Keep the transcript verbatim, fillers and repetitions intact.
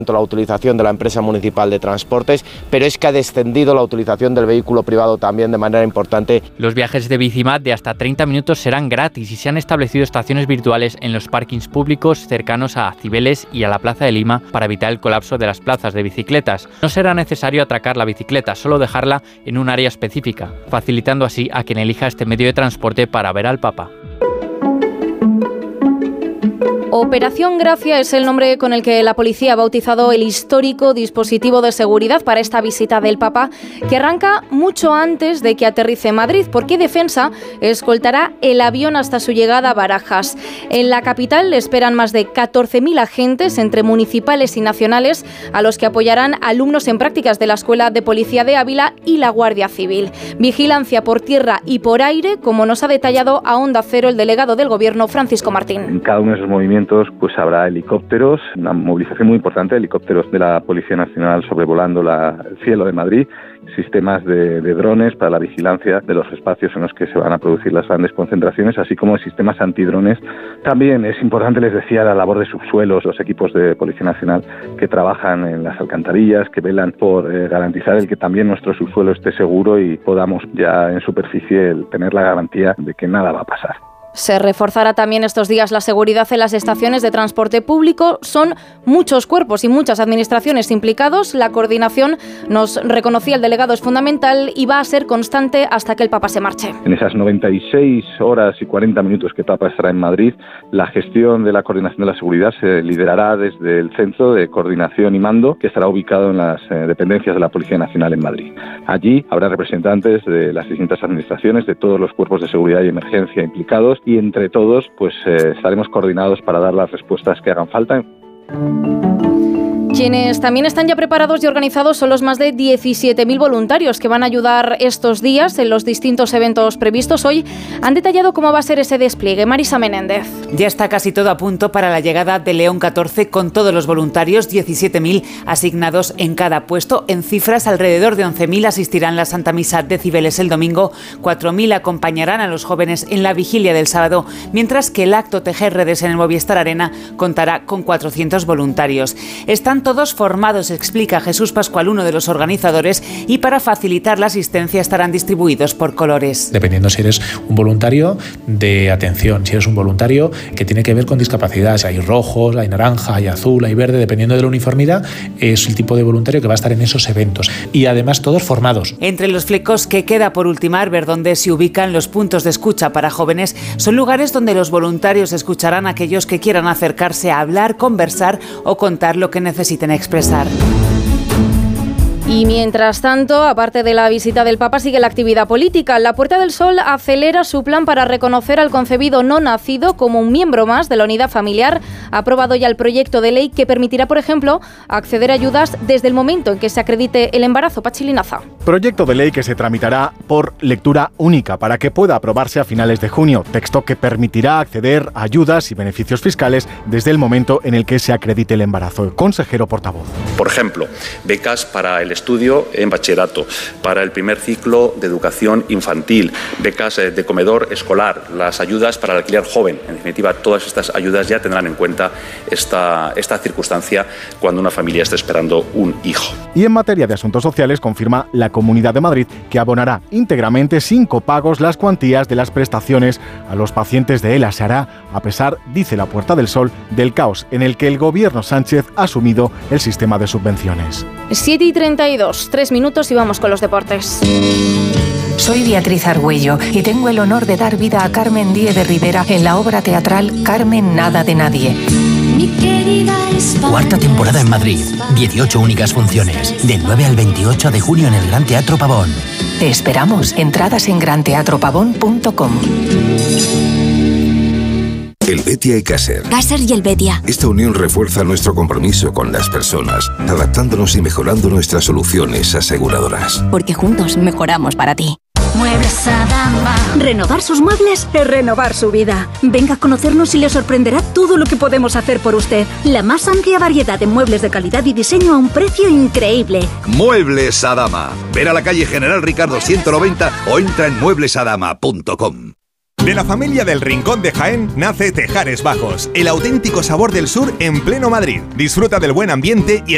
la utilización de la empresa municipal de transportes, pero es que ha descendido la utilización del vehículo privado también de manera importante. Los viajes de Bicimat de hasta treinta minutos serán gratis y se han establecido estaciones virtuales en los parkings públicos cercanos a Cibeles y a la Plaza de Lima para evitar el colapso de las plazas de bicicletas. No será necesario atracar la bicicleta, solo dejarla en un área específica, facilitando así a quien elija este medio de transporte para ver al Papa. Operación Gracia es el nombre con el que la policía ha bautizado el histórico dispositivo de seguridad para esta visita del Papa, que arranca mucho antes de que aterrice en Madrid, porque Defensa escoltará el avión hasta su llegada a Barajas. En la capital le esperan más de catorce mil agentes, entre municipales y nacionales, a los que apoyarán alumnos en prácticas de la Escuela de Policía de Ávila y la Guardia Civil. Vigilancia por tierra y por aire, como nos ha detallado a Onda Cero el delegado del Gobierno, Francisco Martín. En cada uno de esos movimientos pues habrá helicópteros, una movilización muy importante de helicópteros de la Policía Nacional sobrevolando la, el cielo de Madrid, sistemas de, de drones para la vigilancia de los espacios en los que se van a producir las grandes concentraciones, así como sistemas antidrones. También es importante, les decía, la labor de subsuelos, los equipos de Policía Nacional que trabajan en las alcantarillas, que velan por eh, garantizar el que también nuestro subsuelo esté seguro y podamos ya en superficie el tener la garantía de que nada va a pasar. Se reforzará también estos días la seguridad en las estaciones de transporte público. Son muchos cuerpos y muchas administraciones implicados. La coordinación, nos reconocía el delegado, es fundamental y va a ser constante hasta que el Papa se marche. En esas noventa y seis horas y cuarenta minutos que el Papa estará en Madrid, la gestión de la coordinación de la seguridad se liderará desde el Centro de Coordinación y Mando, que estará ubicado en las eh, dependencias de la Policía Nacional en Madrid. Allí habrá representantes de las distintas administraciones, de todos los cuerpos de seguridad y emergencia implicados, y entre todos pues eh, estaremos coordinados para dar las respuestas que hagan falta. Quienes también están ya preparados y organizados son los más de diecisiete mil voluntarios que van a ayudar estos días en los distintos eventos previstos. Hoy han detallado cómo va a ser ese despliegue. Marisa Menéndez. Ya está casi todo a punto para la llegada de León catorce con todos los voluntarios, diecisiete mil asignados en cada puesto. En cifras, alrededor de once mil asistirán a la Santa Misa de Cibeles el domingo, cuatro mil acompañarán a los jóvenes en la vigilia del sábado, mientras que el acto Tejer Redes en el Movistar Arena contará con cuatrocientos voluntarios. Están todos formados, explica Jesús Pascual, uno de los organizadores, y para facilitar la asistencia estarán distribuidos por colores. Dependiendo si eres un voluntario de atención, si eres un voluntario que tiene que ver con discapacidad, hay rojos, hay naranja, hay azul, hay verde, dependiendo de la uniformidad, es el tipo de voluntario que va a estar en esos eventos. Y además todos formados. Entre los flecos que queda por ultimar, ver dónde se ubican los puntos de escucha para jóvenes, son lugares donde los voluntarios escucharán a aquellos que quieran acercarse a hablar, conversar o contar lo que necesiten expresar. Y mientras tanto, aparte de la visita del Papa, sigue la actividad política. La Puerta del Sol acelera su plan para reconocer al concebido no nacido como un miembro más de la unidad familiar. Ha aprobado ya el proyecto de ley que permitirá, por ejemplo, acceder a ayudas desde el momento en que se acredite el embarazo. Pachi Linaza. Proyecto de ley que se tramitará por lectura única para que pueda aprobarse a finales de junio. Texto que permitirá acceder a ayudas y beneficios fiscales desde el momento en el que se acredite el embarazo. Consejero portavoz. Por ejemplo, becas para el estudio en bachillerato, para el primer ciclo de educación infantil, becas de comedor escolar, las ayudas para el alquiler joven. En definitiva, todas estas ayudas ya tendrán en cuenta esta, esta circunstancia cuando una familia esté esperando un hijo. Y en materia de asuntos sociales, confirma la Comunidad de Madrid que abonará íntegramente sin copagos las cuantías de las prestaciones a los pacientes de ELA. Se hará a pesar, dice la Puerta del Sol, del caos en el que el gobierno Sánchez ha asumido el sistema de subvenciones. siete y treinta y dos, tres minutos y vamos con los deportes. Soy Beatriz Argüello y tengo el honor de dar vida a Carmen Díez de Rivera en la obra teatral Carmen Nada de Nadie. Cuarta temporada en Madrid, dieciocho únicas funciones, del nueve al veintiocho de junio en el Gran Teatro Pavón. Te esperamos. Entradas en gran teatro pavón punto com. Helvetia y Caser. Caser y Helvetia. Esta unión refuerza nuestro compromiso con las personas, adaptándonos y mejorando nuestras soluciones aseguradoras. Porque juntos mejoramos para ti. Muebles Adama. Renovar sus muebles es renovar su vida. Venga a conocernos y le sorprenderá todo lo que podemos hacer por usted. La más amplia variedad de muebles de calidad y diseño a un precio increíble. Muebles Adama. Ven a la calle General Ricardo ciento noventa o entra en muebles adama punto com. De la familia del Rincón de Jaén nace Tejares Bajos, el auténtico sabor del sur en pleno Madrid. Disfruta del buen ambiente y el